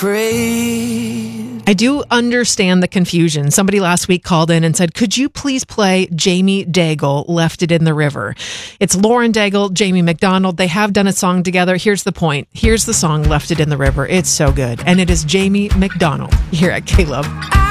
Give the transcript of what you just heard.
brave. I do understand the confusion. Somebody last week called in and said, could you please play Jamie Daigle, Left It in the River? It's Lauren Daigle, Jamie McDonald. They have done a song together. Here's the point. Here's the song, Left It in the River. It's so good. And it is Jamie McDonald here at K-Love.